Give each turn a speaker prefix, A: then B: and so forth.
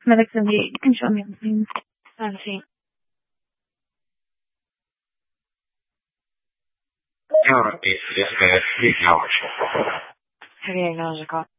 A: Melanie, you can show me on Teams.
B: Sì.
C: Vediamoci.
B: Rieccoci qua.